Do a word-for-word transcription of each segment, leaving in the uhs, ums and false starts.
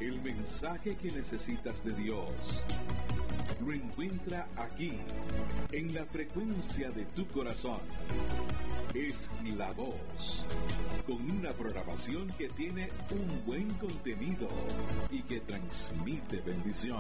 El mensaje que necesitas de Dios lo encuentra aquí, en la frecuencia de tu corazón. Es La Voz, con una programación que tiene un buen contenido y que transmite bendición.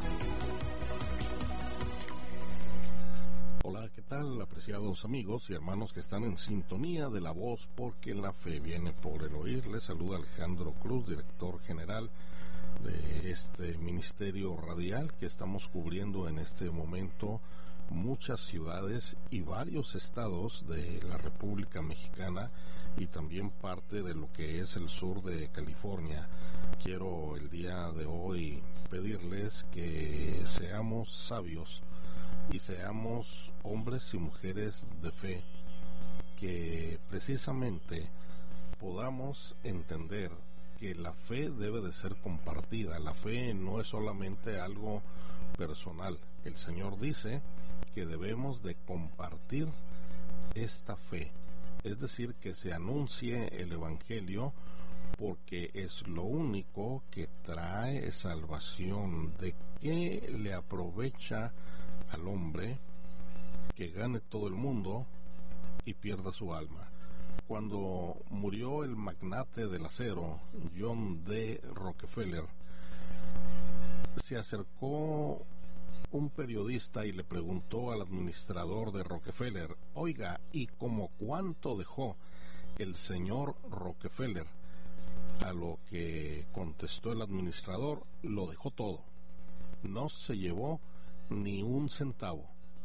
Hola, ¿qué tal, apreciados amigos y hermanos que están en sintonía de La Voz? Porque la fe viene por el oír. Les saluda Alejandro Cruz, director general de este ministerio radial que estamos cubriendo en este momento muchas ciudades y varios estados de la República Mexicana y también parte de lo que es el sur de California. Quiero el día de hoy pedirles que seamos sabios y seamos hombres y mujeres de fe, que precisamente podamos entender que la fe debe de ser compartida. La fe no es solamente algo personal. El Señor dice que debemos de compartir esta fe, es decir, que se anuncie el Evangelio, porque es lo único que trae salvación. ¿De qué le aprovecha al hombre que gane todo el mundo y pierda su alma? Cuando murió el magnate del acero, John D. Rockefeller, se acercó un periodista y le preguntó al administrador de Rockefeller: oiga, ¿y como cuánto dejó el señor Rockefeller? A lo que contestó el administrador: lo dejó todo, no se llevó ni un centavo.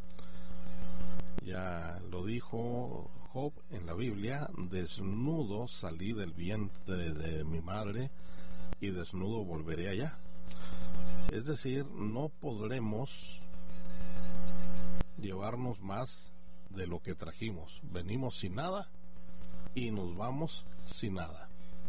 Ya lo dijo Job en la Biblia: desnudo salí del vientre de mi madre y desnudo volveré allá. Es decir, no podremos llevarnos más de lo que trajimos. Venimos sin nada y nos vamos sin nada.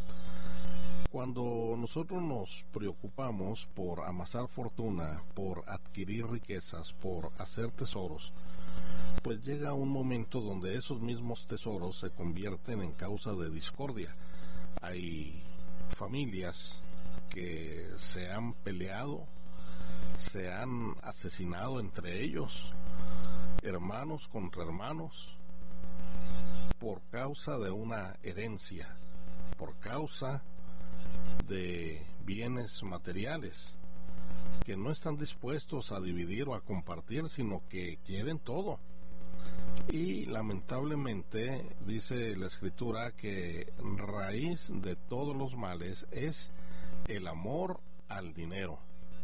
Cuando nosotros nos preocupamos por amasar fortuna, por adquirir riquezas, por hacer tesoros, pues llega un momento donde esos mismos tesoros se convierten en causa de discordia. Hay familias que se han peleado, se han asesinado entre ellos, hermanos contra hermanos, por causa de una herencia, por causa de bienes materiales que no están dispuestos a dividir o a compartir, sino que quieren todo. Y lamentablemente dice la Escritura que raíz de todos los males es el amor al dinero,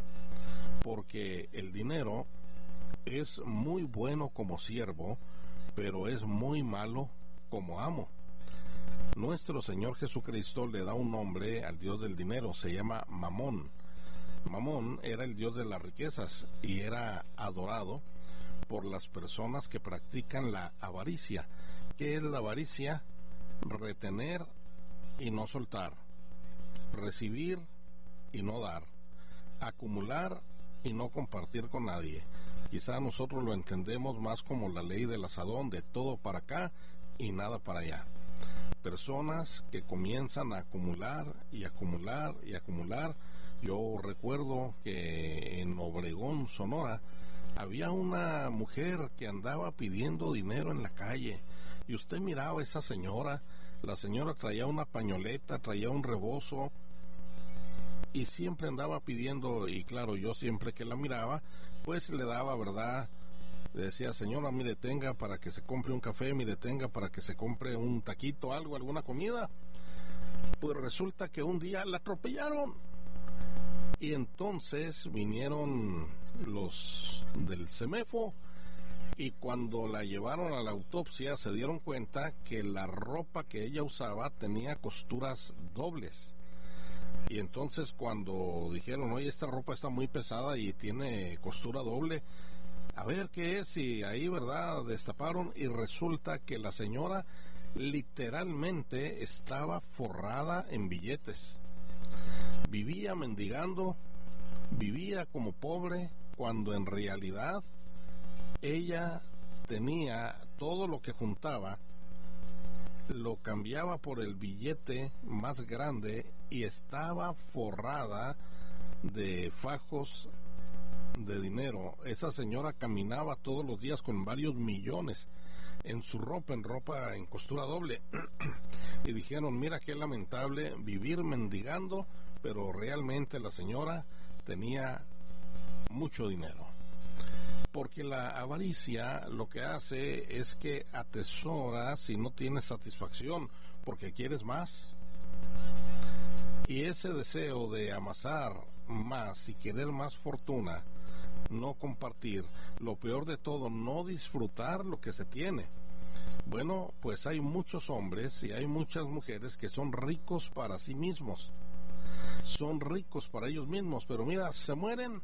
porque el dinero es muy bueno como siervo, pero es muy malo como amo. Nuestro Señor Jesucristo le da un nombre al Dios del dinero, se llama Mamón. Mamón era el Dios de las riquezas y era adorado por las personas que practican la avaricia. ¿Qué es la avaricia? Retener y no soltar, recibir y no dar, acumular y no compartir con nadie. Quizá nosotros lo entendemos más como la ley del asadón, de todo para acá y nada para allá. Personas que comienzan a acumular y acumular y acumular. Yo recuerdo que en Obregón, Sonora, había una mujer que andaba pidiendo dinero en la calle, y usted miraba a esa señora. La señora traía una pañoleta, traía un rebozo, y siempre andaba pidiendo. Y claro, yo siempre que la miraba, pues le daba, ¿verdad? Le decía: señora, mire, tenga para que se compre un café, mire, tenga para que se compre un taquito, algo, alguna comida. Pues resulta que un día la atropellaron, y entonces vinieron los del CEMEFO, y cuando la llevaron a la autopsia se dieron cuenta que la ropa que ella usaba tenía costuras dobles. Y entonces cuando dijeron: oye, esta ropa está muy pesada y tiene costura doble, a ver qué es, y ahí, ¿verdad?, destaparon, y resulta que la señora literalmente estaba forrada en billetes. Vivía mendigando, vivía como pobre, cuando en realidad ella tenía todo lo que juntaba lo cambiaba por el billete más grande y estaba forrada de fajos de dinero. Esa señora caminaba todos los días con varios millones en su ropa, en ropa en costura doble. Y dijeron, mira qué lamentable vivir mendigando, pero realmente la señora tenía mucho dinero. Porque la avaricia lo que hace es que atesoras y no tienes satisfacción, porque quieres más. Y ese deseo de amasar más y querer más fortuna, no compartir, lo peor de todo, no disfrutar lo que se tiene. Bueno, pues hay muchos hombres y hay muchas mujeres que son ricos para sí mismos. Son ricos para ellos mismos, pero mira, se mueren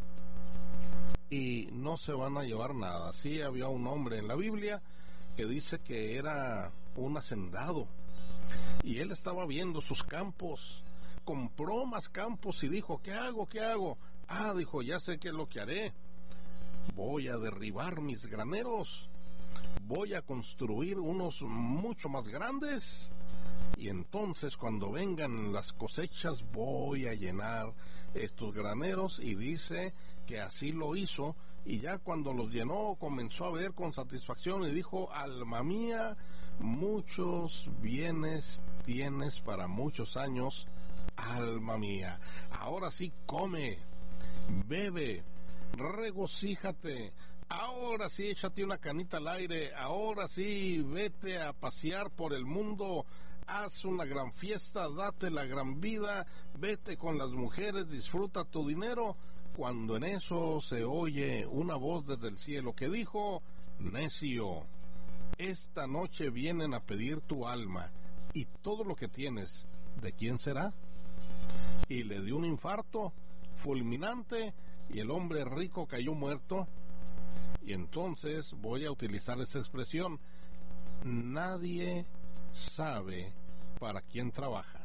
y no se van a llevar nada. Sí, había un hombre en la Biblia que dice que era un hacendado y él estaba viendo sus campos, compró más campos y dijo, ¿qué hago? ¿Qué hago? Ah, dijo, ya sé qué es lo que haré. Voy a derribar mis graneros, voy a construir unos mucho más grandes y entonces cuando vengan las cosechas voy a llenar estos graneros. Y dice que así lo hizo, y ya cuando los llenó comenzó a ver con satisfacción y dijo, alma mía, muchos bienes tienes para muchos años, alma mía, ahora sí come, bebe, regocíjate, ahora sí échate una canita al aire, ahora sí vete a pasear por el mundo, haz una gran fiesta, date la gran vida, vete con las mujeres, disfruta tu dinero. Cuando en eso se oye una voz desde el cielo que dijo, necio, esta noche vienen a pedir tu alma, y todo lo que tienes, ¿de quién será? Y le dio un infarto fulminante, y el hombre rico cayó muerto. Y entonces voy a utilizar esa expresión, nadie sabe para quién trabaja.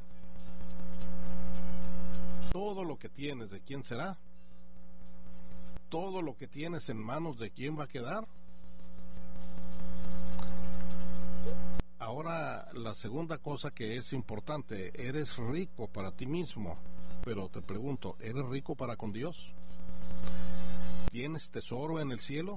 Todo lo que tienes, ¿de quién será? Todo lo que tienes en manos, ¿de quién va a quedar? Ahora, la segunda cosa que es importante, eres rico para ti mismo, pero te pregunto, ¿eres rico para con Dios? ¿Tienes tesoro en el cielo?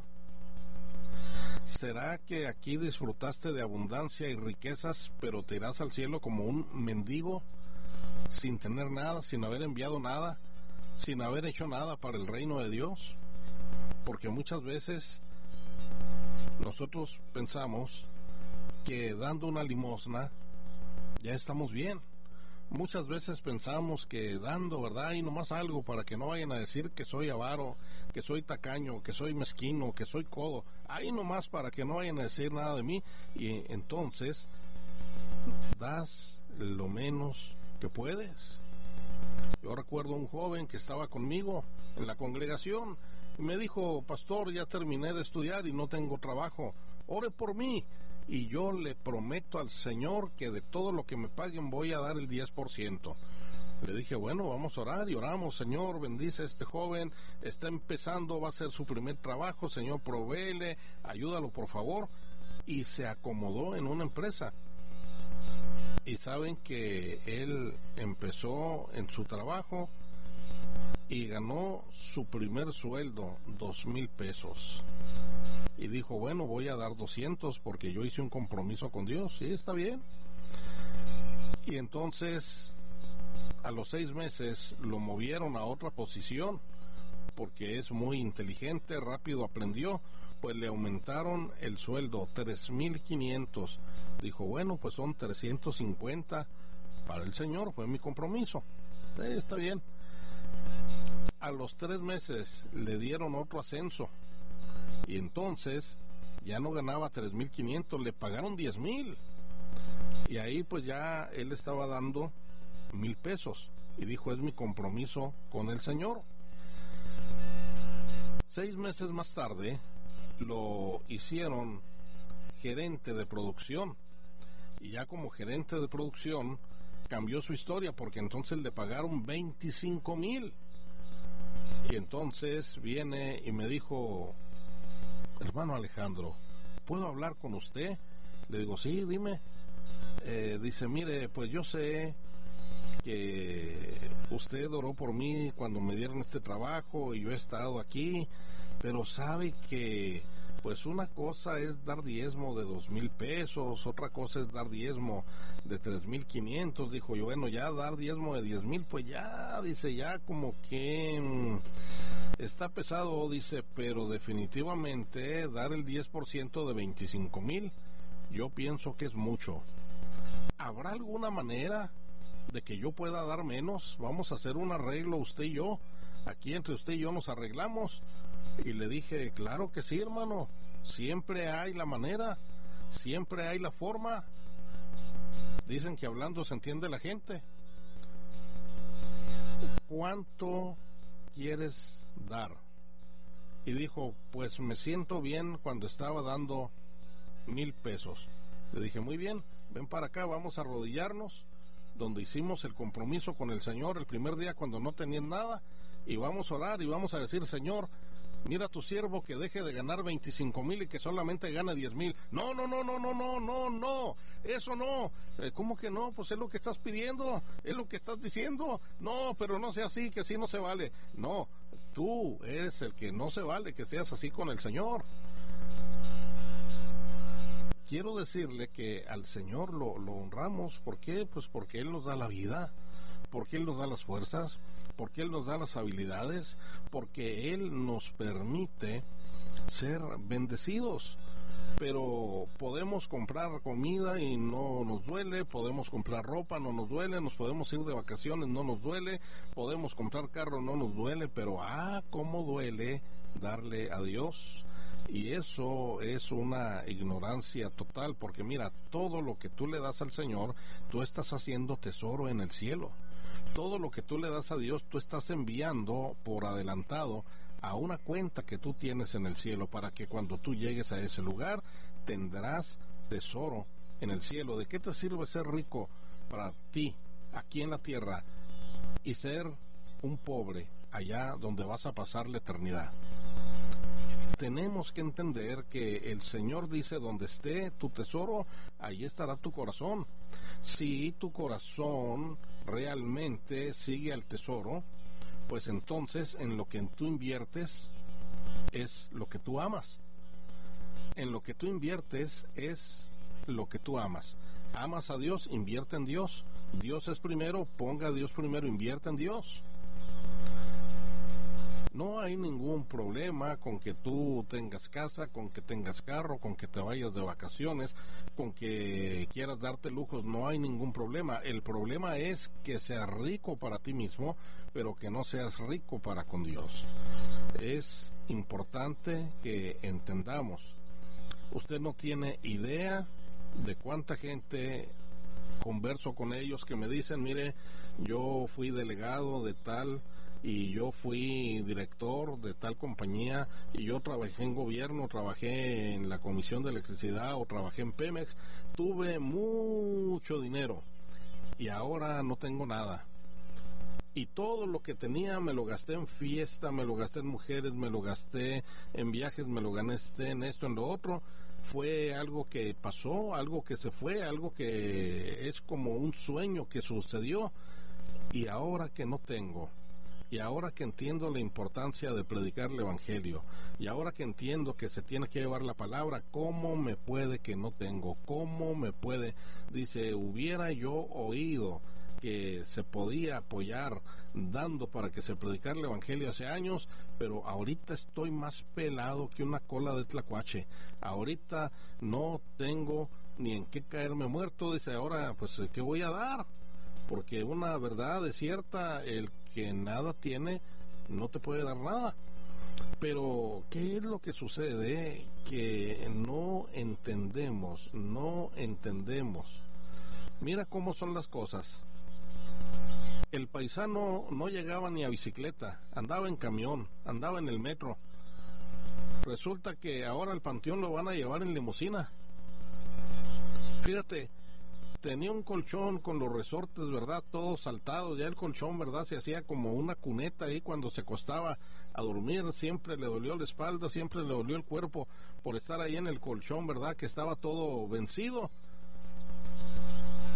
¿Será que aquí disfrutaste de abundancia y riquezas, pero te irás al cielo como un mendigo, sin tener nada, sin haber enviado nada, sin haber hecho nada para el reino de Dios? Porque muchas veces nosotros pensamos que dando una limosna ya estamos bien. Muchas veces pensamos que dando, ¿verdad? Y nomás algo para que no vayan a decir que soy avaro, que soy tacaño, que soy mezquino, que soy codo. Ahí nomás para que no vayan a decir nada de mí. Y entonces das lo menos que puedes. Yo recuerdo un joven que estaba conmigo en la congregación y me dijo, pastor, ya terminé de estudiar y no tengo trabajo, ore por mí. Y yo le prometo al Señor que de todo lo que me paguen voy a dar el diez por ciento. Le dije, bueno, vamos a orar, y oramos. Señor, bendice a este joven, está empezando, va a ser su primer trabajo, Señor, provéele, ayúdalo por favor. Y se acomodó en una empresa. Y saben que él empezó en su trabajo y ganó su primer sueldo, dos mil pesos. Y dijo, bueno, voy a dar doscientos porque yo hice un compromiso con Dios. Sí, está bien. Y entonces, a los seis meses, lo movieron a otra posición porque es muy inteligente, rápido aprendió. Pues le aumentaron el sueldo, tres mil quinientos. Dijo, bueno, pues son trescientos cincuenta para el Señor, fue mi compromiso. Sí, está bien. A los tres meses le dieron otro ascenso. Y entonces ya no ganaba tres mil quinientos, le pagaron diez mil. Y ahí pues ya él estaba dando mil pesos. Y dijo, es mi compromiso con el Señor. Seis meses más tarde lo hicieron gerente de producción. Y ya como gerente de producción cambió su historia, porque entonces le pagaron veinticinco mil. Y entonces viene y me dijo, hermano Alejandro, ¿puedo hablar con usted? Le digo, sí, dime. eh, dice, mire, pues yo sé que usted oró por mí cuando me dieron este trabajo y yo he estado aquí, pero sabe que pues una cosa es dar diezmo de dos mil pesos, otra cosa es dar diezmo de tres mil quinientos. Dijo yo, bueno, ya dar diezmo de diez mil, pues ya, dice, ya como que mmm, está pesado, dice, pero definitivamente dar el diez por ciento de veinticinco mil, yo pienso que es mucho. ¿Habrá alguna manera de que yo pueda dar menos? Vamos a hacer un arreglo usted y yo, aquí entre usted y yo nos arreglamos. Y le dije, claro que sí, hermano, siempre hay la manera, siempre hay la forma. Dicen que hablando se entiende la gente. ¿Cuánto quieres dar? Y dijo, pues me siento bien cuando estaba dando mil pesos. Le dije, muy bien, ven para acá, vamos a arrodillarnos donde hicimos el compromiso con el Señor el primer día cuando no tenían nada, y vamos a orar y vamos a decir, Señor, mira a tu siervo que deje de ganar veinticinco mil y que solamente gane diez mil. No, no, no, no, no, no, no, no, eso no. Eh, ¿Cómo que no? Pues es lo que estás pidiendo, es lo que estás diciendo. No, pero no sea así, que así no se vale. No, tú eres el que no se vale que seas así con el Señor. Quiero decirle que al Señor lo, lo honramos. ¿Por qué? Pues porque Él nos da la vida, porque Él nos da las fuerzas, porque Él nos da las habilidades, porque Él nos permite ser bendecidos. Pero podemos comprar comida y no nos duele, podemos comprar ropa, no nos duele, nos podemos ir de vacaciones, no nos duele, podemos comprar carro, no nos duele, pero ah, cómo duele darle a Dios. Y eso es una ignorancia total, porque mira, todo lo que tú le das al Señor, tú estás haciendo tesoro en el cielo. Todo lo que tú le das a Dios, tú estás enviando por adelantado a una cuenta que tú tienes en el cielo, para que cuando tú llegues a ese lugar, tendrás tesoro en el cielo. ¿De qué te sirve ser rico para ti, aquí en la tierra, y ser un pobre allá donde vas a pasar la eternidad? Tenemos que entender que el Señor dice, donde esté tu tesoro, ahí estará tu corazón. Si tu corazón realmente sigue al tesoro, pues entonces en lo que tú inviertes es lo que tú amas. En lo que tú inviertes es lo que tú amas. Amas a Dios, invierte en Dios. Dios es primero, ponga a Dios primero, invierte en Dios. No hay ningún problema con que tú tengas casa, con que tengas carro, con que te vayas de vacaciones, con que quieras darte lujos, no hay ningún problema. El problema es que seas rico para ti mismo, pero que no seas rico para con Dios. Es importante que entendamos. Usted no tiene idea de cuánta gente converso con ellos que me dicen, mire, yo fui delegado de tal y yo fui director de tal compañía y yo trabajé en gobierno, trabajé en la Comisión de Electricidad o trabajé en Pemex, tuve mucho dinero y ahora no tengo nada. Y todo lo que tenía me lo gasté en fiesta, me lo gasté en mujeres, me lo gasté en viajes, me lo gasté en esto, en lo otro. Fue algo que pasó, algo que se fue, algo que es como un sueño que sucedió. Y ahora que no tengo, y ahora que entiendo la importancia de predicar el Evangelio, y ahora que entiendo que se tiene que llevar la palabra, ¿cómo me puede que no tengo? ¿Cómo me puede? Dice, hubiera yo oído que se podía apoyar dando para que se predicara el Evangelio hace años, pero ahorita estoy más pelado que una cola de tlacuache. Ahorita no tengo ni en qué caerme muerto. Dice, ahora pues ¿qué voy a dar? Porque una verdad es cierta, el que nada tiene no te puede dar nada. Pero ¿qué es lo que sucede? Que no entendemos, no entendemos. Mira cómo son las cosas. El paisano no llegaba ni a bicicleta, andaba en camión, andaba en el metro. Resulta que ahora al panteón lo van a llevar en limusina. Fíjate, tenía un colchón con los resortes, ¿verdad? Todos saltados, ya el colchón, ¿verdad? Se hacía como una cuneta ahí cuando se acostaba a dormir, siempre le dolió la espalda, siempre le dolió el cuerpo por estar ahí en el colchón, ¿verdad? Que estaba todo vencido.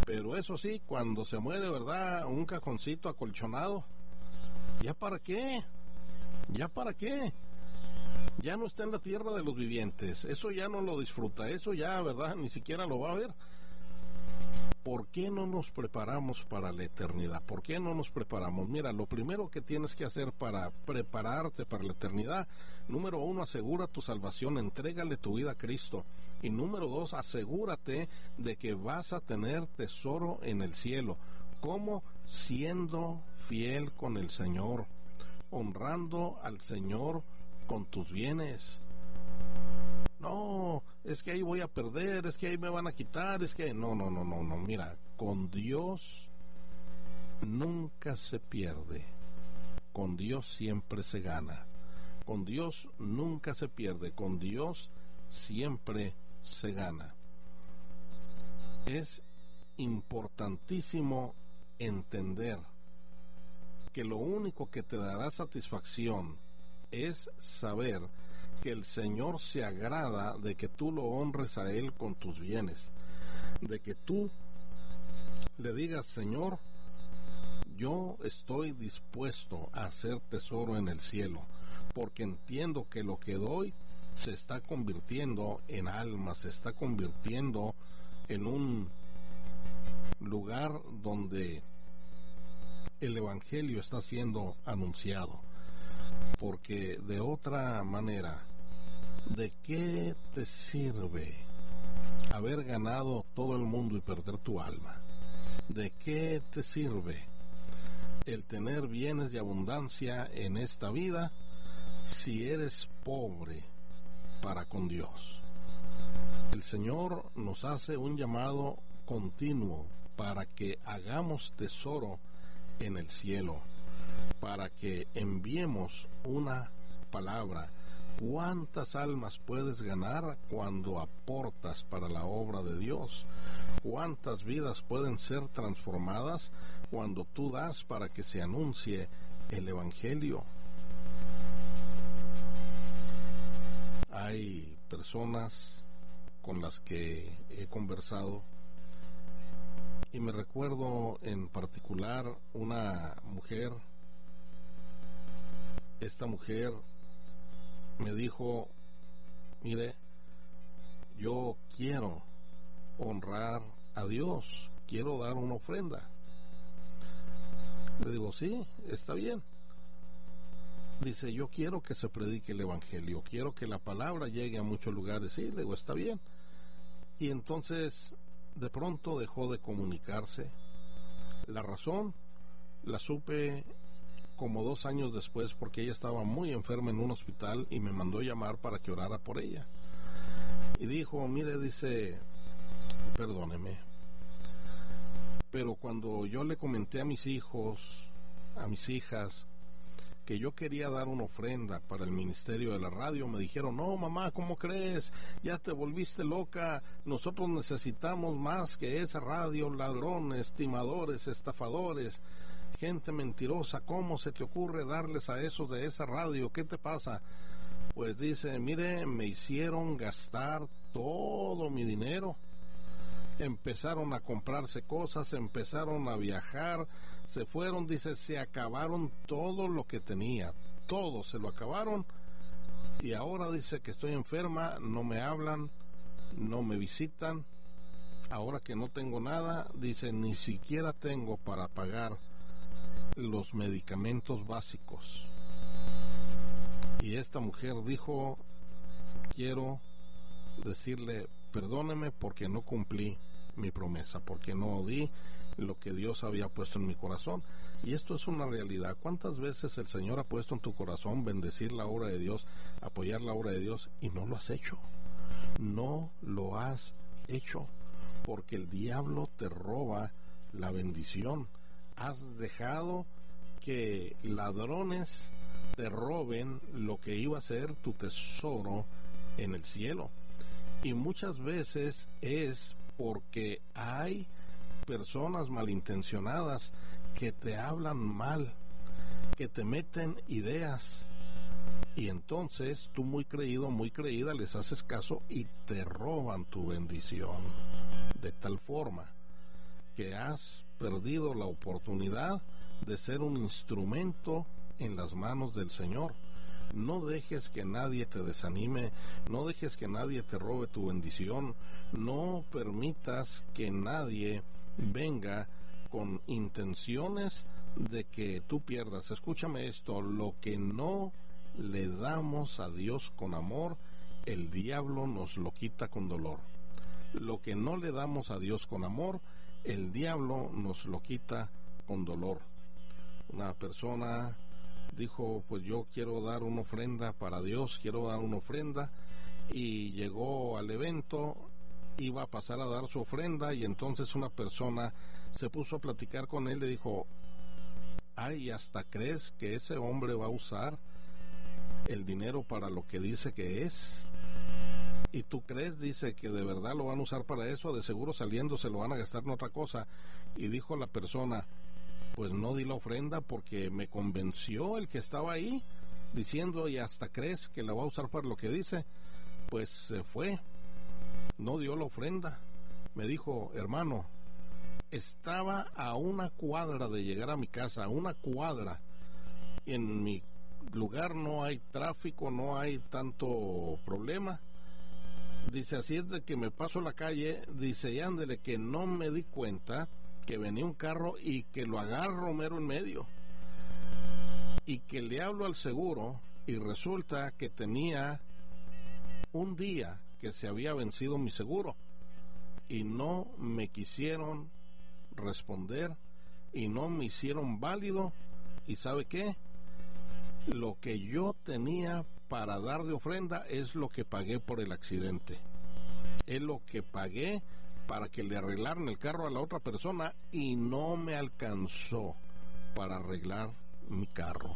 Pero eso sí, cuando se muere, ¿verdad? Un cajoncito acolchonado, ¿ya para qué? ¿Ya para qué? Ya no está en la tierra de los vivientes, eso ya no lo disfruta, eso ya, ¿verdad? Ni siquiera lo va a ver. ¿Por qué no nos preparamos para la eternidad? ¿Por qué no nos preparamos? Mira, lo primero que tienes que hacer para prepararte para la eternidad, número uno, asegura tu salvación, entrégale tu vida a Cristo. Y número dos, asegúrate de que vas a tener tesoro en el cielo. ¿Cómo? Siendo fiel con el Señor, honrando al Señor con tus bienes. No, es que ahí voy a perder, es que ahí me van a quitar, es que... No, no, no, no, no, mira, con Dios nunca se pierde, con Dios siempre se gana, con Dios nunca se pierde, con Dios siempre se gana. Es importantísimo entender que lo único que te dará satisfacción es saber que el Señor se agrada de que tú lo honres a Él con tus bienes, de que tú le digas: Señor, yo estoy dispuesto a hacer tesoro en el cielo, porque entiendo que lo que doy se está convirtiendo en alma, se está convirtiendo en un lugar donde el Evangelio está siendo anunciado. Porque de otra manera, ¿de qué te sirve haber ganado todo el mundo y perder tu alma? ¿De qué te sirve el tener bienes de abundancia en esta vida si eres pobre para con Dios? El Señor nos hace un llamado continuo para que hagamos tesoro en el cielo, para que enviemos una palabra. ¿Cuántas almas puedes ganar cuando aportas para la obra de Dios? ¿Cuántas vidas pueden ser transformadas cuando tú das para que se anuncie el Evangelio? Hay personas con las que he conversado y me recuerdo en particular una mujer. Esta mujer me dijo: mire, yo quiero honrar a Dios, quiero dar una ofrenda. Le digo: sí, está bien. Dice: yo quiero que se predique el Evangelio, quiero que la palabra llegue a muchos lugares. Sí, le digo: está bien. Y entonces de pronto dejó de comunicarse. La razón la supe como dos años después, porque ella estaba muy enferma en un hospital y me mandó llamar para que orara por ella. Y dijo: mire, dice, perdóneme, pero cuando yo le comenté a mis hijos, a mis hijas, que yo quería dar una ofrenda para el ministerio de la radio, me dijeron: no, mamá, ¿cómo crees? Ya te volviste loca, nosotros necesitamos más que esa radio, ladrones, timadores, estafadores, gente mentirosa. ¿Cómo se te ocurre darles a esos de esa radio? ¿Qué te pasa? Pues dice: mire, me hicieron gastar todo mi dinero. Empezaron a comprarse cosas, empezaron a viajar, se fueron, dice, se acabaron todo lo que tenía, todo se lo acabaron, y ahora dice que estoy enferma, no me hablan, no me visitan, ahora que no tengo nada, dice, ni siquiera tengo para pagar los medicamentos básicos. Y esta mujer dijo: quiero decirle, perdóneme porque no cumplí mi promesa, porque no di lo que Dios había puesto en mi corazón. Y esto es una realidad. ¿Cuántas veces el Señor ha puesto en tu corazón bendecir la obra de Dios, apoyar la obra de Dios, y no lo has hecho? No lo has hecho porque el diablo te roba la bendición. Has dejado que ladrones te roben lo que iba a ser tu tesoro en el cielo. Y muchas veces es porque hay personas malintencionadas que te hablan mal, que te meten ideas, y entonces tú, muy creído, muy creída, les haces caso y te roban tu bendición, de tal forma que has perdido la oportunidad de ser un instrumento en las manos del Señor. No dejes que nadie te desanime, no dejes que nadie te robe tu bendición, no permitas que nadie venga con intenciones de que tú pierdas. Escúchame esto, lo que no le damos a Dios con amor, el diablo nos lo quita con dolor. Lo que no le damos a Dios con amor, el diablo nos lo quita con dolor. Una persona dijo, pues yo quiero dar una ofrenda para Dios, quiero dar una ofrenda, y llegó al evento, iba a pasar a dar su ofrenda, y entonces una persona se puso a platicar con él, le dijo, ay, ¿hasta crees que ese hombre va a usar el dinero para lo que dice que es? ¿Y tú crees, dice, que de verdad lo van a usar para eso? De seguro saliendo se lo van a gastar en otra cosa. Y dijo la persona, pues no di la ofrenda porque me convenció el que estaba ahí, diciendo, ¿y hasta crees que la va a usar para lo que dice? Pues se fue, no dio la ofrenda. Me dijo, hermano, estaba a una cuadra de llegar a mi casa, a una cuadra. En mi lugar no hay tráfico, no hay tanto problema. Dice, así es de que me paso la calle, dice, y ándele, que no me di cuenta que venía un carro y que lo agarro mero en medio. Y que le hablo al seguro y resulta que tenía un día que se había vencido mi seguro. Y no me quisieron responder y no me hicieron válido. ¿Y sabe qué? Lo que yo tenía para dar de ofrenda es lo que pagué por el accidente. Es lo que pagué para que le arreglaran el carro a la otra persona y no me alcanzó para arreglar mi carro.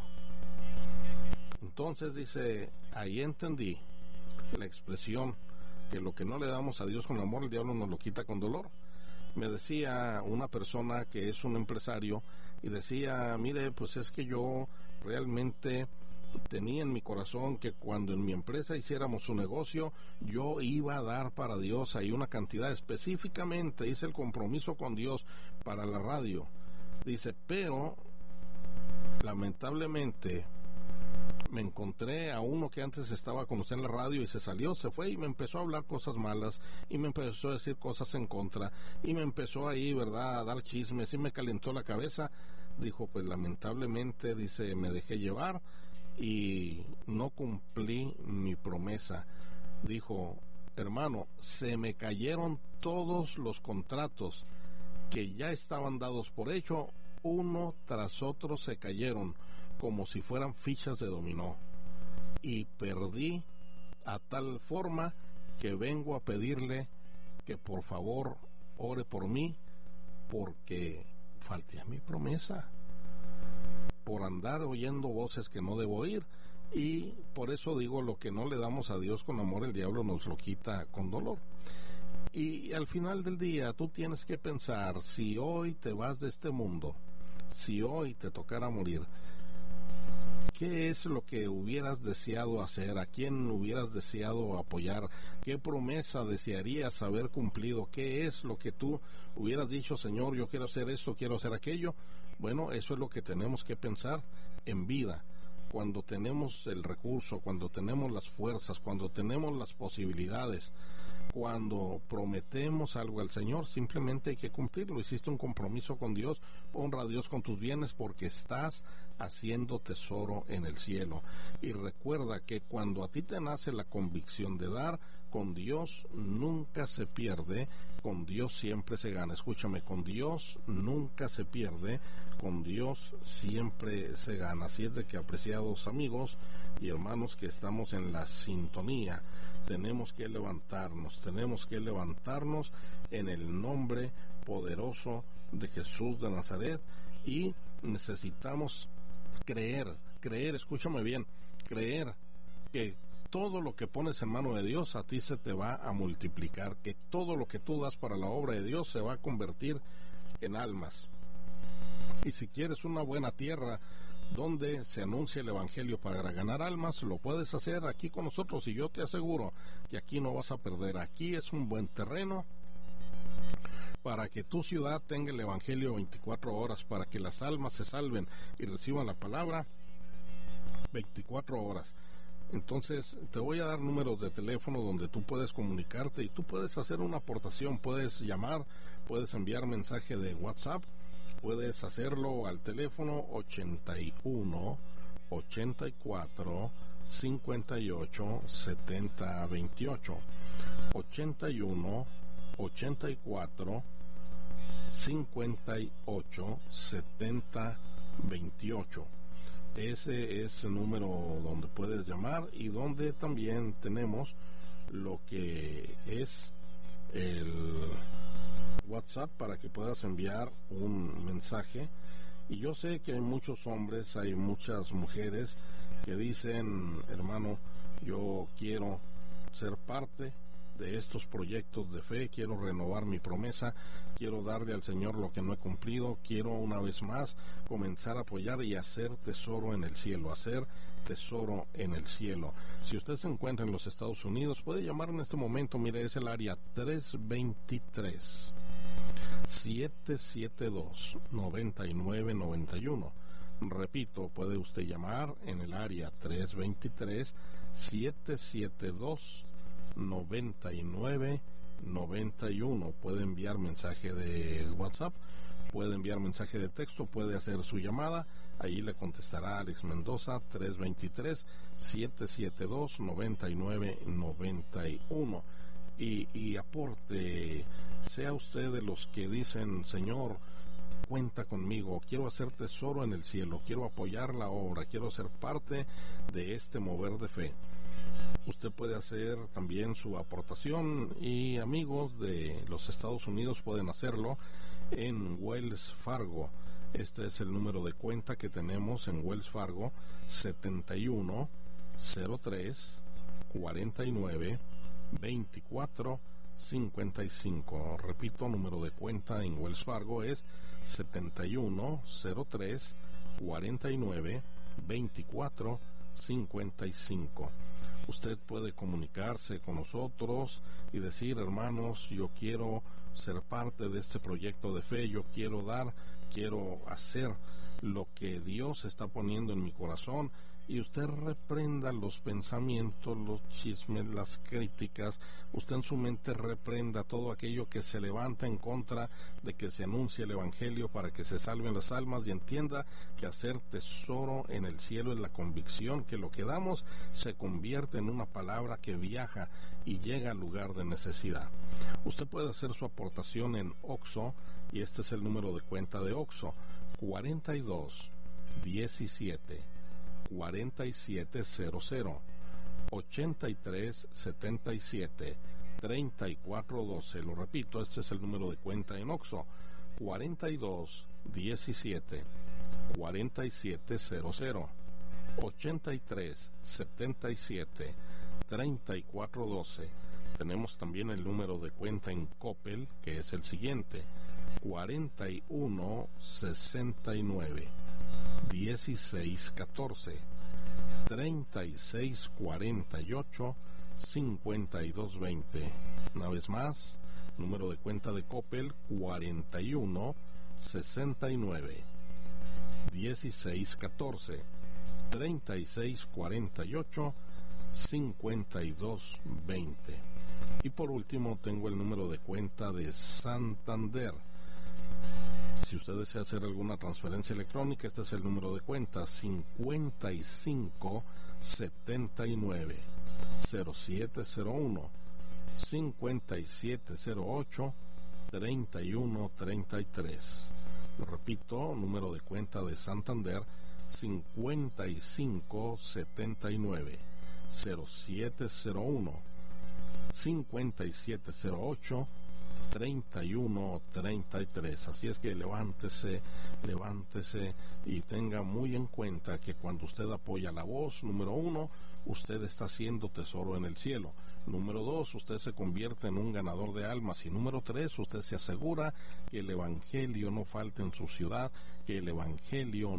Entonces dice, ahí entendí la expresión que lo que no le damos a Dios con amor, el diablo nos lo quita con dolor. Me decía una persona que es un empresario y decía, mire, pues es que yo realmente tenía en mi corazón que cuando en mi empresa hiciéramos su negocio, yo iba a dar para Dios ahí una cantidad, específicamente hice el compromiso con Dios para la radio. Dice, pero lamentablemente me encontré a uno que antes estaba con usted en la radio y se salió, se fue y me empezó a hablar cosas malas y me empezó a decir cosas en contra y me empezó ahí, ¿verdad?, a dar chismes y me calentó la cabeza. Dijo, pues lamentablemente, dice, me dejé llevar y no cumplí mi promesa. Dijo, hermano, se me cayeron todos los contratos que ya estaban dados por hecho, uno tras otro se cayeron como si fueran fichas de dominó y perdí a tal forma que vengo a pedirle que por favor ore por mí porque falté a mi promesa por andar oyendo voces que no debo oír. Y por eso digo, lo que no le damos a Dios con amor, el diablo nos lo quita con dolor. Y al final del día tú tienes que pensar, si hoy te vas de este mundo, si hoy te tocara morir, ¿qué es lo que hubieras deseado hacer? ¿A quién hubieras deseado apoyar? ¿Qué promesa desearías haber cumplido? ¿Qué es lo que tú hubieras dicho, Señor, yo quiero hacer esto, quiero hacer aquello? Bueno, eso es lo que tenemos que pensar en vida. Cuando tenemos el recurso, cuando tenemos las fuerzas, cuando tenemos las posibilidades, cuando prometemos algo al Señor, simplemente hay que cumplirlo. Hiciste un compromiso con Dios, honra a Dios con tus bienes porque estás haciendo tesoro en el cielo. Y recuerda que cuando a ti te nace la convicción de dar, con Dios nunca se pierde, con Dios siempre se gana. Escúchame, con Dios nunca se pierde, con Dios siempre se gana. Así es de que, apreciados amigos y hermanos que estamos en la sintonía, tenemos que levantarnos, tenemos que levantarnos en el nombre poderoso de Jesús de Nazaret y necesitamos creer, creer, escúchame bien, creer que todo lo que pones en mano de Dios a ti se te va a multiplicar, que todo lo que tú das para la obra de Dios se va a convertir en almas. Y si quieres una buena tierra donde se anuncia el evangelio para ganar almas, lo puedes hacer aquí con nosotros y yo te aseguro que aquí no vas a perder. Aquí es un buen terreno para que tu ciudad tenga el Evangelio veinticuatro horas, para que las almas se salven y reciban la palabra veinticuatro horas. Entonces te voy a dar números de teléfono donde tú puedes comunicarte y tú puedes hacer una aportación, puedes llamar, puedes enviar mensaje de WhatsApp, puedes hacerlo al teléfono ochenta y uno, ochenta y cuatro, cincuenta y ocho, setenta, veintiocho, ochenta y uno, ochenta y cuatro, cincuenta y ocho, setenta, veintiocho. Ese es el número donde puedes llamar y donde también tenemos lo que es el WhatsApp para que puedas enviar un mensaje. Y yo sé que hay muchos hombres, hay muchas mujeres que dicen, hermano, yo quiero ser parte de estos proyectos de fe, quiero renovar mi promesa, quiero darle al Señor lo que no he cumplido, quiero una vez más comenzar a apoyar y hacer tesoro en el cielo, hacer tesoro en el cielo. Si usted se encuentra en los Estados Unidos, puede llamar en este momento, mire, es el área tres veintitrés, siete siete dos, noventa y nueve noventa y uno. Repito, puede usted llamar en el área tres veintitrés, siete siete dos, noventa y nueve noventa y uno. Puede enviar mensaje de WhatsApp, puede enviar mensaje de texto, puede hacer su llamada, ahí le contestará Alex Mendoza. Tres veintitrés, siete siete dos, noventa y nueve noventa y uno. Y, y aporte, sea usted de los que dicen, Señor, cuenta conmigo, quiero hacer tesoro en el cielo, quiero apoyar la obra, quiero ser parte de este mover de fe. Usted puede hacer también su aportación y amigos de los Estados Unidos pueden hacerlo en Wells Fargo. Este es el número de cuenta que tenemos en Wells Fargo, setenta y uno, cero tres, cuarenta y nueve, veinticuatro, cincuenta y cinco. Repito, número de cuenta en Wells Fargo es setenta y uno, cero tres, cuarenta y nueve, veinticuatro, cincuenta y cinco. Usted puede comunicarse con nosotros y decir, hermanos, yo quiero ser parte de este proyecto de fe, yo quiero dar, quiero hacer lo que Dios está poniendo en mi corazón, y usted reprenda los pensamientos, los chismes, las críticas. Usted en su mente reprenda todo aquello que se levanta en contra de que se anuncie el Evangelio para que se salven las almas, y entienda que hacer tesoro en el cielo es la convicción que lo que damos se convierte en una palabra que viaja y llega al lugar de necesidad. Usted puede hacer su aportación en Oxxo, y este es el número de cuenta de Oxxo, cuarenta y dos, diecisiete, cuarenta y siete cero cero, ochenta y tres, setenta y siete, treinta y cuatro doce. Lo repito, este es el número de cuenta en Oxxo, cuarenta y dos, diecisiete, cuarenta y siete cero cero, ochenta y tres, setenta y siete, treinta y cuatro doce. Tenemos también el número de cuenta en Coppel, que es el siguiente, cuarenta y uno, sesenta y nueve, dieciséis catorce, treinta y seis cuarenta y ocho, cincuenta y dos veinte. Una vez más, número de cuenta de Coppel, cuarenta y uno, sesenta y nueve, dieciséis catorce, treinta y seis cuarenta y ocho, cincuenta y dos veinte. Y por último tengo el número de cuenta de Santander. Si usted desea hacer alguna transferencia electrónica, este es el número de cuenta, cincuenta y cinco, setenta y nueve, cero siete cero uno, cincuenta y siete cero ocho, treinta y uno treinta y tres. Lo repito, número de cuenta de Santander, cincuenta y cinco, setenta y nueve, cero siete cero uno, cincuenta y siete cero ocho, treinta y uno treinta y tres. Así es que levántese, levántese y tenga muy en cuenta que cuando usted apoya la voz, número uno, usted está haciendo tesoro en el cielo. Número dos, usted se convierte en un ganador de almas. Y número tres, usted se asegura que el Evangelio no falte en su ciudad, que el Evangelio